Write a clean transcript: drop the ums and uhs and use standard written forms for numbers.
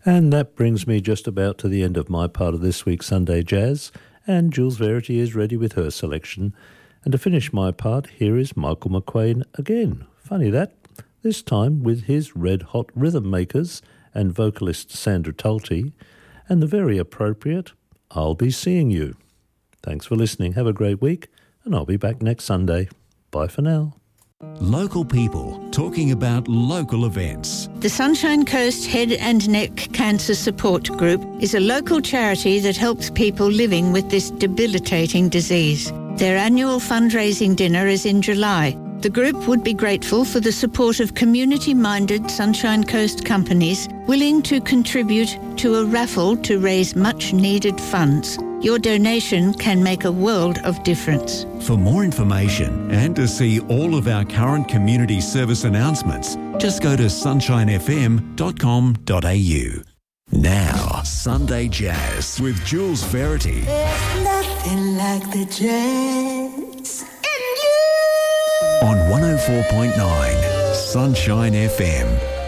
And that brings me just about to the end of my part of this week's Sunday Jazz, and Jules Verity is ready with her selection. And to finish my part, here is Michael McQueen again. Funny that. This time with his Red Hot Rhythm Makers and vocalist Sandra Tulty, and the very appropriate I'll Be Seeing You. Thanks for listening. Have a great week, and I'll be back next Sunday. Bye for now. Local people talking about local events. The Sunshine Coast Head and Neck Cancer Support Group is a local charity that helps people living with this debilitating disease. Their annual fundraising dinner is in July. The group would be grateful for the support of community-minded Sunshine Coast companies willing to contribute to a raffle to raise much-needed funds. Your donation can make a world of difference. For more information and to see all of our current community service announcements, just go to sunshinefm.com.au. Now, Sunday Jazz with Jules Verity. There's nothing like the jazz in you. On 104.9 Sunshine FM.